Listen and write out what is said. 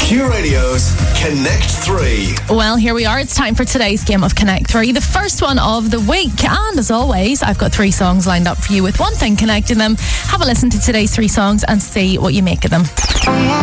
Q Radio's Connect 3. Well, here we are. It's time for today's game of Connect 3, the first one of the week. And as always, I've got 3 songs lined up for you with one thing connecting them. Have a listen to today's 3 songs and see what you make of them.